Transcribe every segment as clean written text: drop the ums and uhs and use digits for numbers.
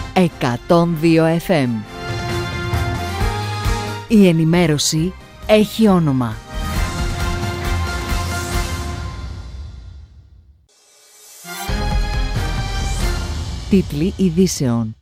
102 FM. Η ενημέρωση έχει όνομα. Τίτλοι ειδήσεων.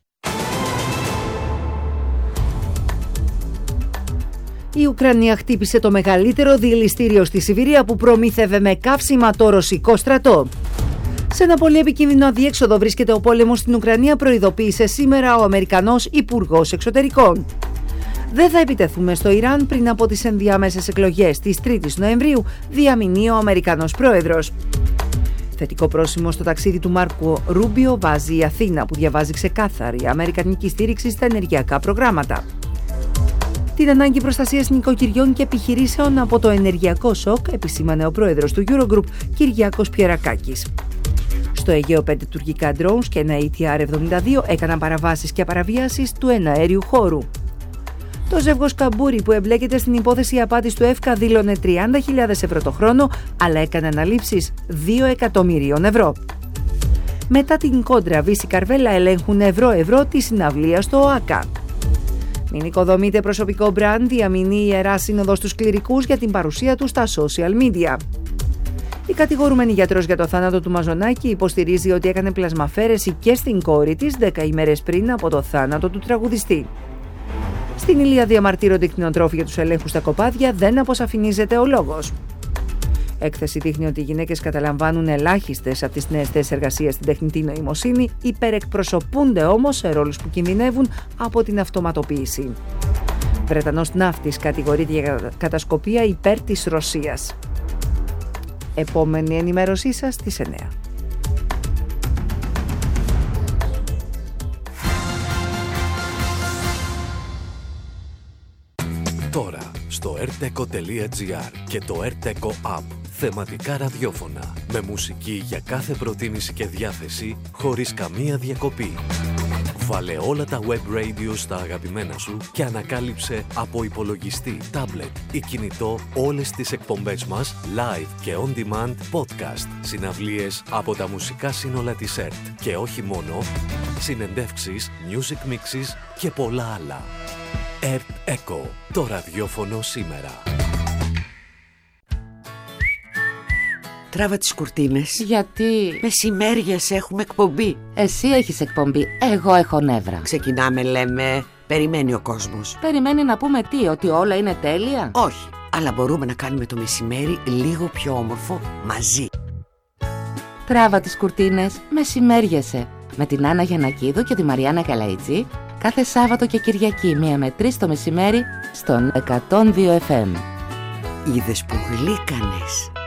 Η Ουκρανία χτύπησε το μεγαλύτερο διελιστήριο στη Σιβηρία που προμήθευε με καύσιμα το ρωσικό στρατό. Σε ένα πολύ επικίνδυνο αδιέξοδο βρίσκεται ο πόλεμος στην Ουκρανία, προειδοποίησε σήμερα ο Αμερικανός Υπουργός Εξωτερικών. Δεν θα επιτεθούμε στο Ιράν πριν από τις ενδιάμεσες εκλογές της 3ης Νοεμβρίου, διαμηνεί ο Αμερικανός Πρόεδρος. Θετικό πρόσημο στο ταξίδι του Μάρκο Ρούμπιο βάζει η Αθήνα, που διαβάζει ξεκάθαρη αμερικανική στήριξη στα ενεργειακά προγράμματα. Την ανάγκη προστασίας νοικοκυριών και επιχειρήσεων από το ενεργειακό σοκ επισήμανε ο πρόεδρος του Eurogroup, Κυριάκος Πιερακάκης. Στο Αιγαίο 5 τουρκικά drones και ένα ATR-72 έκαναν παραβάσεις και παραβιάσεις του εναέριου χώρου. Το ζεύγος Καμπούρη, που εμπλέκεται στην υπόθεση απάτης του ΕΦΚΑ, δήλωνε 30.000 ευρώ το χρόνο, αλλά έκανε αναλήψεις 2 εκατομμυρίων ευρώ. Μετά την κόντρα, Βύση Καρβέλα ελέγχουν ευρώ-ευρώ τη συναυλία στο ΟΑΚΑ. Μην οικοδομείτε προσωπικό μπραντ, διαμηνεί η Ιερά Σύνοδος τους κληρικούς για την παρουσία του στα social media. Η κατηγορούμενη γιατρός για το θάνατο του Μαζονάκη υποστηρίζει ότι έκανε πλασμαφέρεση και στην κόρη της 10 ημέρες πριν από το θάνατο του τραγουδιστή. Στην Ηλία διαμαρτύρονται οι κτηνοτρόφοι για τους ελέγχους στα κοπάδια, δεν αποσαφηνίζεται ο λόγος. Έκθεση δείχνει ότι οι γυναίκες καταλαμβάνουν ελάχιστες από τις νέες θέσεις εργασίας στην τεχνητή νοημοσύνη, υπερεκπροσωπούνται όμως σε ρόλους που κινδυνεύουν από την αυτοματοποίηση. Βρετανός ναύτης κατηγορείται για κατασκοπία υπέρ της Ρωσίας. Επόμενη ενημέρωσή σας στις 9. Τώρα στο rteco.gr και το rteco app. Θεματικά ραδιόφωνα με μουσική για κάθε προτίμηση και διάθεση χωρίς καμία διακοπή. Βάλε όλα τα web radio στα αγαπημένα σου και ανακάλυψε από υπολογιστή, τάμπλετ ή κινητό όλες τις εκπομπές μας live και on demand podcast, συναυλίες από τα μουσικά σύνολα της ΕΡΤ και όχι μόνο, συνεντεύξεις, music mixes και πολλά άλλα. ΕΡΤ ΕΚΟ, το ραδιόφωνο σήμερα. Τράβα τις κουρτίνες. Γιατί? Μεσημέριες έχουμε εκπομπή. Εσύ έχεις εκπομπή, εγώ έχω νεύρα. Ξεκινάμε, λέμε. Περιμένει ο κόσμος. Περιμένει να πούμε τι, ότι όλα είναι τέλεια? Όχι, αλλά μπορούμε να κάνουμε το μεσημέρι λίγο πιο όμορφο μαζί. Τράβα τις κουρτίνες, μεσημέριεσαι. Με την Άννα Γιαννακίδου και τη Μαριάννα Καλαϊτζή, κάθε Σάββατο και Κυριακή 1 με 3 το μεσημέρι στον 102 FM. Είδες που γλύκανες.